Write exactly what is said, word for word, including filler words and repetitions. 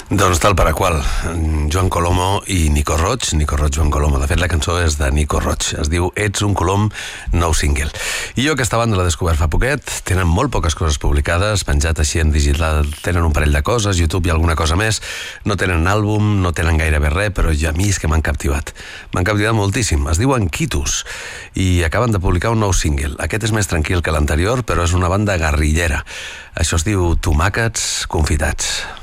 Doncs tal per a qual, Joan Colomo i Nico Roig, Nico Roig, Joan Colomo. De fet, la cançó és de Nico Roig, es diu Ets un colom, nou single. I jo aquesta banda l'he descobert fa poquet, tenen molt poques coses publicades, penjat així en digital, tenen un parell de coses, YouTube i alguna cosa més, no tenen àlbum, no tenen gairebé res, però ja a mi és que m'han captivat. M'han captivat moltíssim, es diuen Quitus, i acaben de publicar un nou single. Aquest és més tranquil que l'anterior, però és una banda guerrillera. Això es diu Tomàquets confitats.